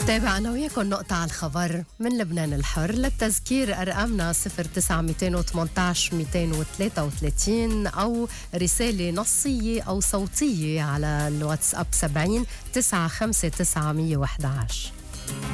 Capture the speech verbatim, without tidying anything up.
تابعنا وياكم نقطة على الخبر من لبنان الحر. للتذكير أرقامنا صفر تسعة مئتين وثمانية عشر مئتين وثلاثة وثلاثين أو رسالة نصية أو صوتية على الواتساب سبعين تسعة خمسة تسعة مية وأحد عشر.